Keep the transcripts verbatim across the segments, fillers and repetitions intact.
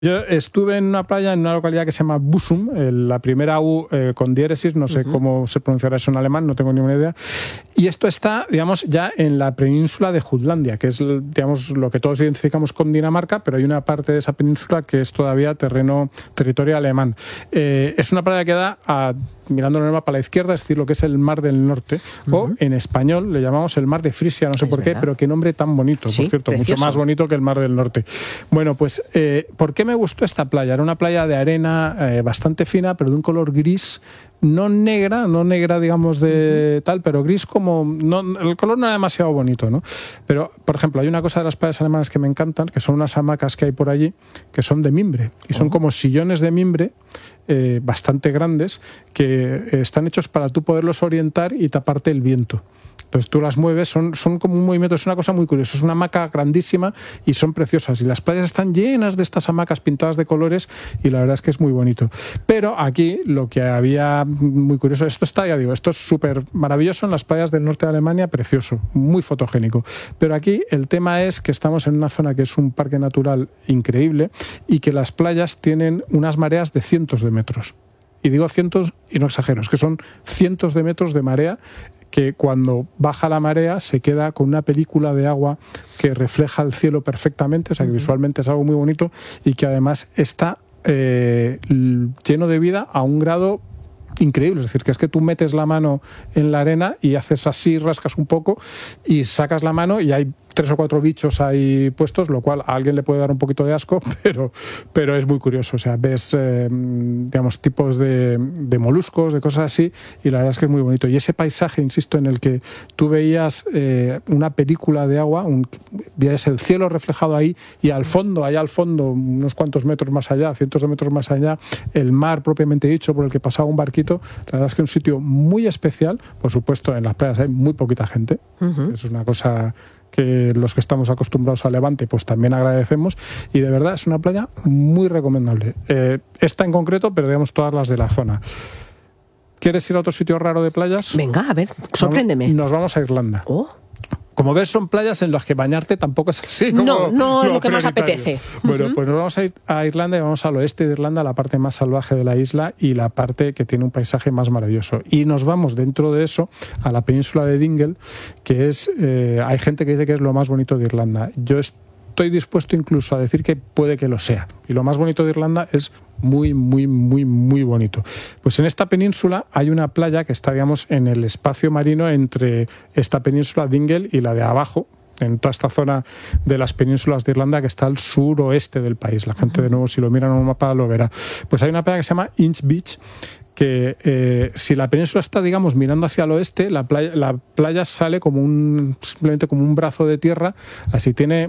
Yo estuve en una playa, en una localidad que se llama Busum, eh, la primera U eh, con diéresis, no sé uh-huh. cómo se pronunciará eso en alemán, no tengo ni una idea. Y esto está, digamos, ya en la península de Jutlandia, que es, digamos, lo que todos identificamos con Dinamarca, pero hay una parte de esa península que es todavía terreno, territorio alemán. Eh, es una playa que da a... mirándolo en el mapa a la izquierda, es decir, lo que es el Mar del Norte, uh-huh. o en español le llamamos el Mar de Frisia, no sé es por verdad. qué, pero qué nombre tan bonito, sí, por cierto, precioso. Mucho más bonito que el Mar del Norte. Bueno, pues, eh, ¿por qué me gustó esta playa? Era una playa de arena eh, bastante fina, pero de un color gris, no negra, no negra, digamos, de uh-huh. tal, pero gris como... no, el color no era demasiado bonito, ¿no? Pero, por ejemplo, hay una cosa de las playas alemanas que me encantan, que son unas hamacas que hay por allí, que son de mimbre, y son uh-huh. como sillones de mimbre, eh, bastante grandes, que eh, están hechos para tú poderlos orientar y taparte el viento. Entonces tú las mueves, son, son como un movimiento, es una cosa muy curiosa, es una hamaca grandísima y son preciosas. Y las playas están llenas de estas hamacas pintadas de colores y la verdad es que es muy bonito. Pero aquí lo que había muy curioso, esto está, ya digo, esto es súper maravilloso en las playas del norte de Alemania, precioso, muy fotogénico. Pero aquí el tema es que estamos en una zona que es un parque natural increíble y que las playas tienen unas mareas de cientos de metros. Y digo cientos y no exagero, es que son cientos de metros de marea que cuando baja la marea se queda con una película de agua que refleja el cielo perfectamente, o sea que visualmente es algo muy bonito y que además está eh, lleno de vida a un grado increíble, es decir, que es que tú metes la mano en la arena y haces así, rascas un poco y sacas la mano y hay tres o cuatro bichos ahí puestos, lo cual a alguien le puede dar un poquito de asco, pero, pero es muy curioso. O sea, ves, eh, digamos, tipos de, de moluscos, de cosas así, y la verdad es que es muy bonito. Y ese paisaje, insisto, en el que tú veías eh, una película de agua, un, veías el cielo reflejado ahí, y al fondo, allá al fondo, unos cuantos metros más allá, cientos de metros más allá, el mar propiamente dicho, por el que pasaba un barquito. La verdad es que es un sitio muy especial. Por supuesto, en las playas hay muy poquita gente. Uh-huh. Es una cosa que los que estamos acostumbrados a Levante pues también agradecemos, y de verdad es una playa muy recomendable. Eh, esta en concreto, pero digamos todas las de la zona. ¿Quieres ir a otro sitio raro de playas? Venga, a ver, sorpréndeme. Nos vamos a Irlanda. Oh. Como ves, son playas en las que bañarte tampoco es así como no, no es lo que más prioritario. apetece. Bueno, uh-huh. pues nos vamos a ir a Irlanda y vamos al oeste de Irlanda, la parte más salvaje de la isla y la parte que tiene un paisaje más maravilloso. Y nos vamos dentro de eso a la península de Dingle, que es, eh, hay gente que dice que es lo más bonito de Irlanda. Yo estoy dispuesto incluso a decir que puede que lo sea. Y lo más bonito de Irlanda es muy, muy, muy, muy bonito. Pues en esta península hay una playa que está, digamos, en el espacio marino entre esta península Dingle y la de abajo, en toda esta zona de las penínsulas de Irlanda que está al suroeste del país. La gente, de nuevo, si lo miran en un mapa, lo verá. Pues hay una playa que se llama Inch Beach, que eh, si la península está, digamos, mirando hacia el oeste, la playa, la playa sale como un, simplemente como un brazo de tierra, así tiene...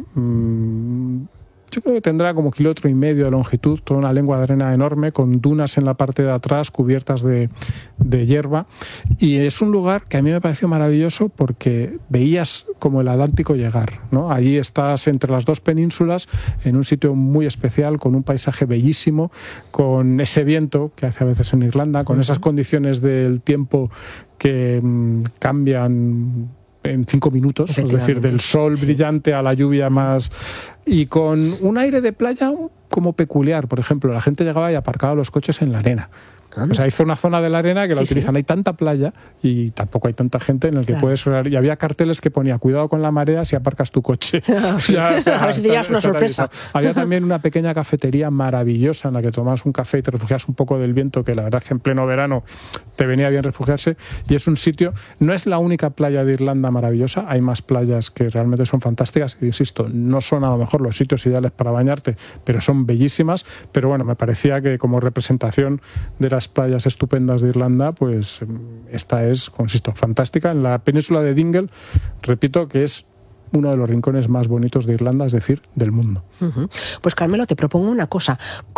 Mmm, yo creo que tendrá como kilómetro y medio de longitud, toda una lengua de arena enorme, con dunas en la parte de atrás cubiertas de, de hierba. Y es un lugar que a mí me pareció maravilloso porque veías como el Atlántico llegar, ¿no? Allí estás entre las dos penínsulas, en un sitio muy especial, con un paisaje bellísimo, con ese viento que hace a veces en Irlanda, con esas condiciones del tiempo que mmm, cambian en cinco minutos, es decir, del sol sí. brillante a la lluvia más, y con un aire de playa como peculiar. Por ejemplo, la gente llegaba y aparcaba los coches en la arena. O sea, hizo una zona de la arena que la sí, utilizan. Sí. Hay tanta playa y tampoco hay tanta gente en el que claro. puedes... Y había carteles que ponía cuidado con la marea si aparcas tu coche. Sí. ya, o sea, a ver si te llevas una sorpresa. Había también una pequeña cafetería maravillosa en la que tomabas un café y te refugias un poco del viento, que la verdad es que en pleno verano te venía bien refugiarse. Y es un sitio... No es la única playa de Irlanda maravillosa. Hay más playas que realmente son fantásticas. Y insisto, no son a lo mejor los sitios ideales para bañarte, pero son bellísimas. Pero bueno, me parecía que como representación de las playas estupendas de Irlanda, pues esta es, consisto, fantástica. En la península de Dingle, repito, que es uno de los rincones más bonitos de Irlanda, es decir, del mundo. Uh-huh. Pues Carmelo, te propongo una cosa.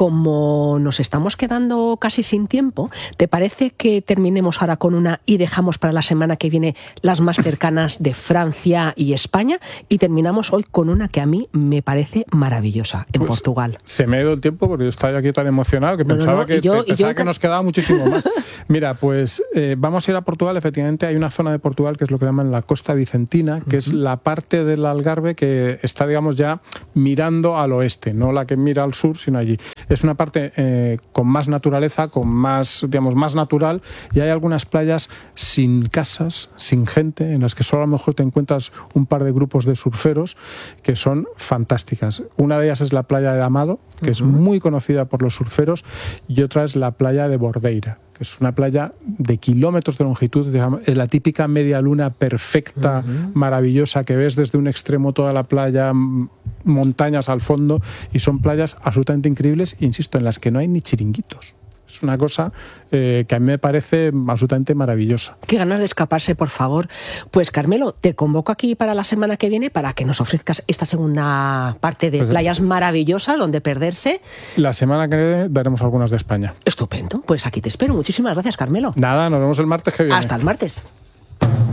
Como nos estamos quedando casi sin tiempo, ¿te parece que terminemos ahora con una y dejamos para la semana que viene las más cercanas de Francia y España? Y terminamos hoy con una que a mí me parece maravillosa, en pues Portugal. Se me ha ido el tiempo porque yo estaba aquí tan emocionado que no, pensaba, no, no. que, yo, te, pensaba yo... que nos quedaba muchísimo más. Mira, pues eh, vamos a ir a Portugal. Efectivamente, hay una zona de Portugal que es lo que llaman la Costa Vicentina, que uh-huh. es la parte parte del Algarve que está, digamos, ya mirando al oeste, no la que mira al sur, sino allí. Es una parte eh, con más naturaleza, con más, digamos, más natural, y hay algunas playas sin casas, sin gente, en las que solo a lo mejor te encuentras un par de grupos de surferos que son fantásticas. Una de ellas es la playa de Amado, que uh-huh. es muy conocida por los surferos, y otra es la playa de Bordeira, que es una playa de kilómetros de longitud, digamos, es la típica media luna perfecta, uh-huh. maravillosa, que ves desde un extremo toda la playa, montañas al fondo, y son playas absolutamente increíbles, insisto, en las que no hay ni chiringuitos. Es una cosa eh, que a mí me parece absolutamente maravillosa. Qué ganas de escaparse, por favor. Pues, Carmelo, te convoco aquí para la semana que viene para que nos ofrezcas esta segunda parte de pues, playas maravillosas donde perderse. La semana que viene daremos algunas de España. Estupendo. Pues aquí te espero. Muchísimas gracias, Carmelo. Nada, nos vemos el martes que viene. Hasta el martes.